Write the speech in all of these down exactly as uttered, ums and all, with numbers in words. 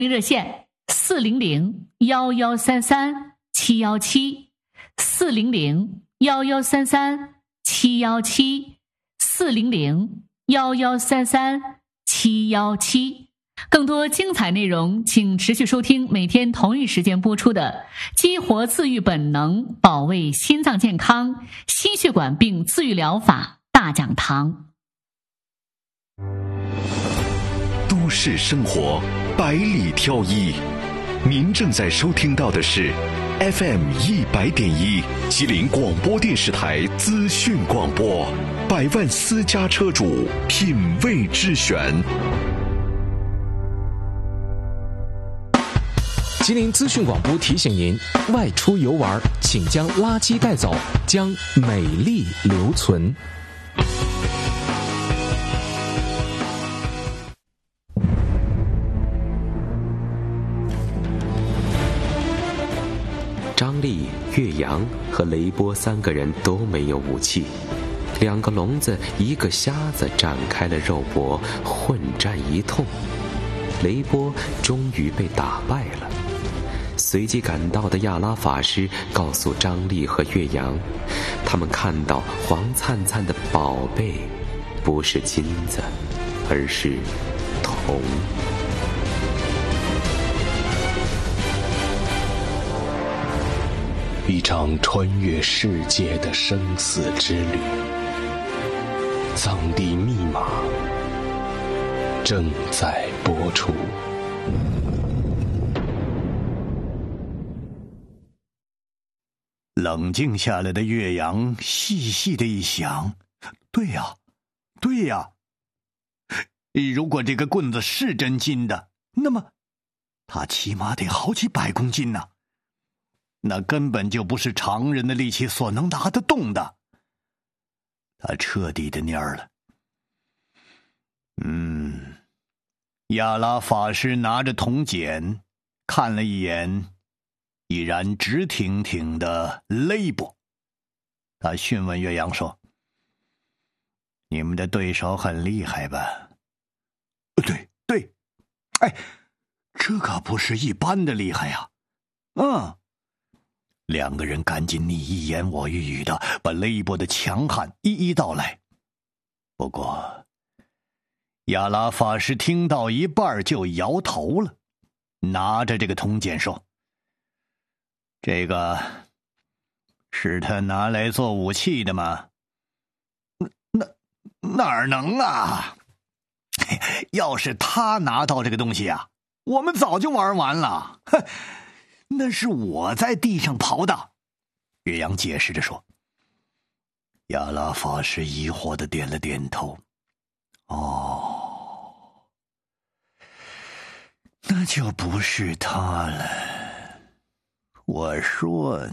热线四零零幺幺三三七幺七，四零零幺幺三三七幺七，四零零幺幺三三七幺七。更多精彩内容，请持续收听每天同一时间播出的《激活自愈本能，保卫心脏健康，心血管病自愈疗法大讲堂》。 都市生活百里挑一，您正在收听到的是 F M 一百点一吉林广播电视台资讯广播，百万私家车主品味之选。 吉林资讯广播提醒您：外出游玩，请将垃圾带走，将美丽留存。张力、岳阳和雷波三个人都没有武器，两个聋子一个瞎子展开了肉搏，混战一通。雷波终于被打败了。随即赶到的亚拉法师告诉张力和岳阳，他们看到黄灿灿的宝贝不是金子，而是铜。 一场穿越世界的生死之旅，藏地密码正在播出。 冷静下来的岳阳细细的一想，对呀，对呀，如果这个棍子是真金的，那么它起码得好几百公斤呢，那根本就不是常人的力气所能拿得动的。他彻底的蔫儿了。嗯，亚拉法师拿着铜简看了一眼依然直挺挺的勒布，他询问岳阳说：“你们的对手很厉害吧？”“对对，哎，这可不是一般的厉害呀！”嗯，两个人赶紧你一言我一语的把勒布的强悍一一道来。不过亚拉法师听到一半就摇头了，拿着这个铜简说：“这个是他拿来做武器的吗？”“那哪儿能啊！要是他拿到这个东西啊，我们早就玩完了。哼，那是我在地上刨的。”岳阳解释着说。亚拉法师疑惑的点了点头。哦，那就不是他了。我说，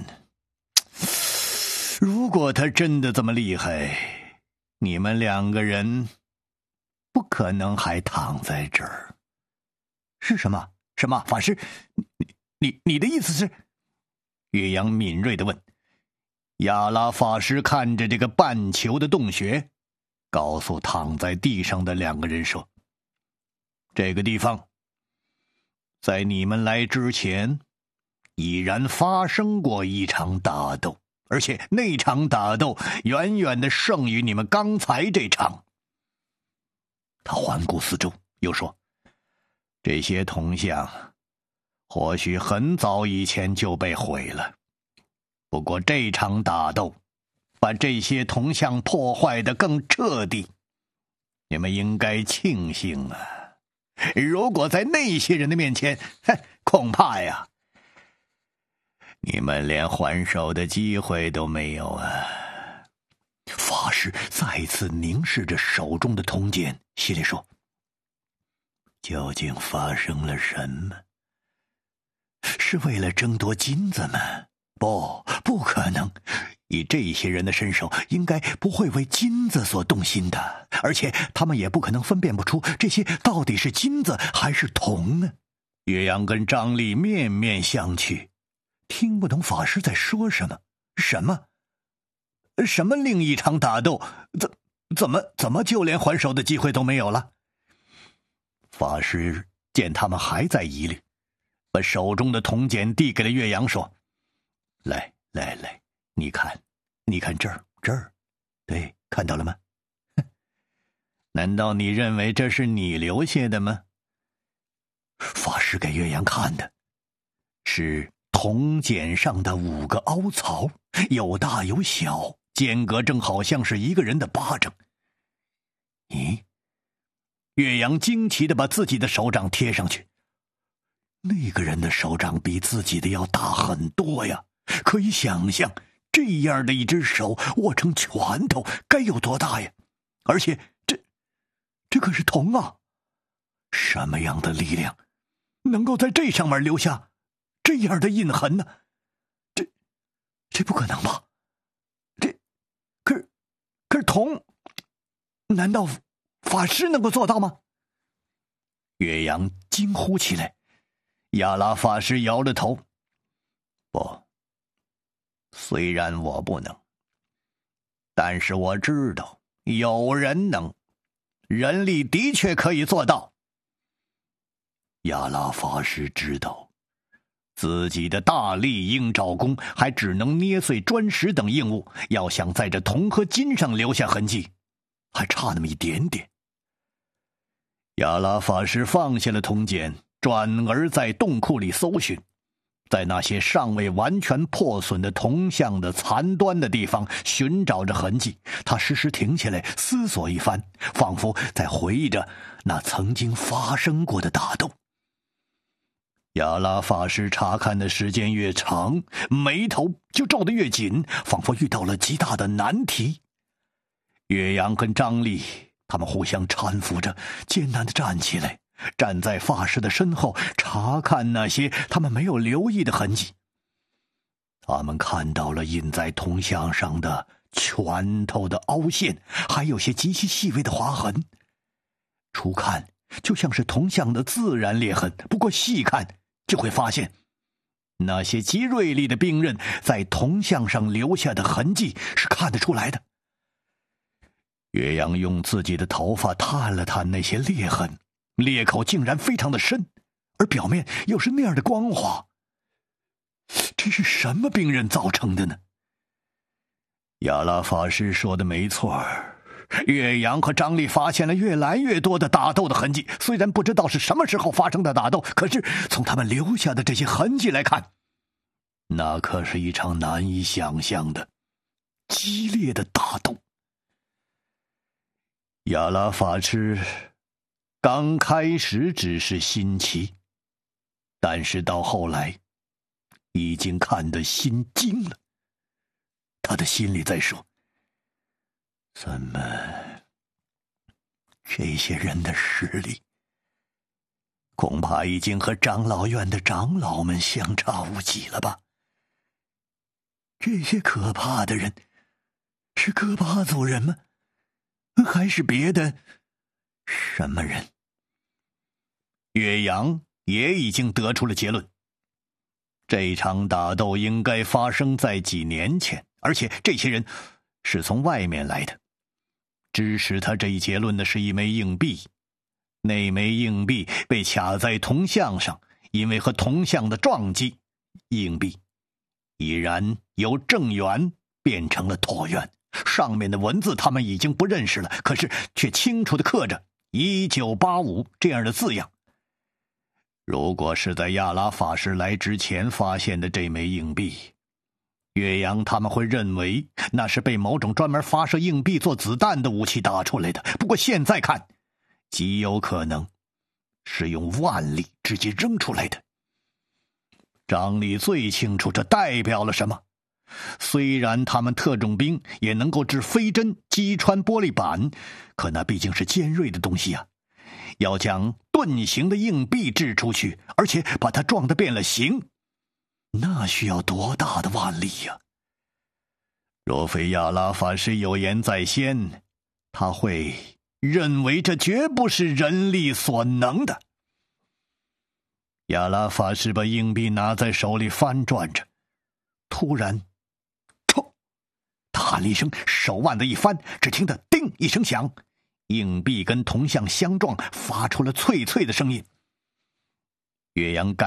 如果他真的这么厉害，你们两个人不可能还躺在这儿。是什么？什么？法师，你你你的意思是？岳阳敏锐地问。亚拉法师看着这个半球的洞穴，告诉躺在地上的两个人说：“这个地方，在你们来之前已然发生过一场打斗，而且那场打斗远远的胜于你们刚才这场。”他环顾四周，又说：“这些铜像或许很早以前就被毁了，不过这场打斗把这些铜像破坏得更彻底，你们应该庆幸啊！如果在那些人的面前，恐怕呀，你们连还手的机会都没有啊！”法师再次凝视着手中的铜简，心里说：“究竟发生了什么？是为了争夺金子吗？不，不可能。以这些人的身手，应该不会为金子所动心的，而且他们也不可能分辨不出这些到底是金子还是铜啊！”岳阳跟张力面面相觑，听不懂法师在说什么。什么？什么另一场打斗？怎怎么怎么就连还手的机会都没有了？法师见他们还在疑虑，把手中的铜简递给了岳阳，说：“来来来，你看，你看这儿这儿，对，看到了吗？难道你认为这是你留下的吗？”法师给岳阳看的是铜简上的五个凹槽，有大有小，间隔正好像是一个人的巴掌。咦？岳阳惊奇地把自己的手掌贴上去，那个人的手掌比自己的要大很多呀！可以想象，这样的一只手握成拳头该有多大呀！而且这这可是铜啊！什么样的力量能够在这上面留下这样的印痕呢？这这不可能吧？这可是可是铜，难道法师能够做到吗？岳阳惊呼起来。亚拉法师摇了头：“不，虽然我不能，但是我知道有人能，人力的确可以做到。”亚拉法师知道自己的大力鹰爪功还只能捏碎砖石等硬物，要想在这铜和金上留下痕迹，还差那么一点点。亚拉法师放下了铜简，转而在洞库里搜寻，在那些尚未完全破损的铜像的残端的地方寻找着痕迹。他时时停下来思索一番，仿佛在回忆着那曾经发生过的打斗。亚拉法师查看的时间越长，眉头就皱得越紧，仿佛遇到了极大的难题。岳阳跟张力他们互相搀扶着，艰难地站起来，站在法师的身后，查看那些他们没有留意的痕迹。他们看到了印在铜像上的拳头的凹陷，还有些极其细微的划痕。初看就像是铜像的自然裂痕，不过细看就会发现，那些极锐利的兵刃在铜像上留下的痕迹是看得出来的。岳阳用自己的头发探了探那些裂痕，裂口竟然非常的深，而表面又是那样的光滑。这是什么兵刃造成的呢？亚拉法师说的没错，岳阳和张力发现了越来越多的打斗的痕迹。虽然不知道是什么时候发生的打斗，可是从他们留下的这些痕迹来看，那可是一场难以想象的激烈的打斗。亚拉法师刚开始只是新奇，但是到后来已经看得心惊了。他的心里在说，怎么这些人的实力恐怕已经和长老院的长老们相差无几了吧？这些可怕的人是哥巴族人吗？还是别的什么人？岳阳也已经得出了结论，这场打斗应该发生在几年前，而且这些人是从外面来的。支持他这一结论的是一枚硬币，那枚硬币被卡在铜像上，因为和铜像的撞击，硬币已然由正圆变成了椭圆。上面的文字他们已经不认识了，可是却清楚地刻着一九八五这样的字样。如果是在亚拉法师来之前发现的这枚硬币，岳阳他们会认为那是被某种专门发射硬币做子弹的武器打出来的。不过现在看，极有可能是用万力直接扔出来的。张力最清楚这代表了什么。虽然他们特种兵也能够掷飞针击穿玻璃板，可那毕竟是尖锐的东西啊！要将盾形的硬币掷出去，而且把它撞得变了形，那需要多大的腕力呀！若非亚拉法师有言在先，他会认为这绝不是人力所能的。亚拉法师把硬币拿在手里翻转着，突然他喊了一声，手腕子一翻，只听得叮一声响，硬币跟铜像相撞，发出了脆脆的声音。 岳阳赶